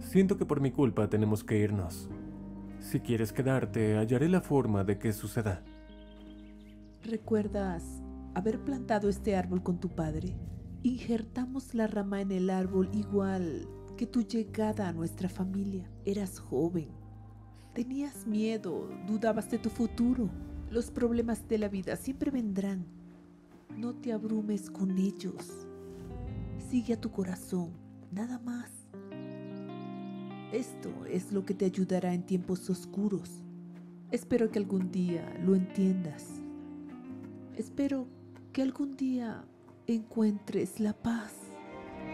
Siento que por mi culpa tenemos que irnos. Si quieres quedarte, hallaré la forma de que suceda. ¿Recuerdas haber plantado este árbol con tu padre? Injertamos la rama en el árbol igual que tu llegada a nuestra familia. Eras joven, tenías miedo, dudabas de tu futuro. Los problemas de la vida siempre vendrán. No te abrumes con ellos. Sigue a tu corazón, nada más. Esto es lo que te ayudará en tiempos oscuros. Espero que algún día lo entiendas. Espero que algún día encuentres la paz.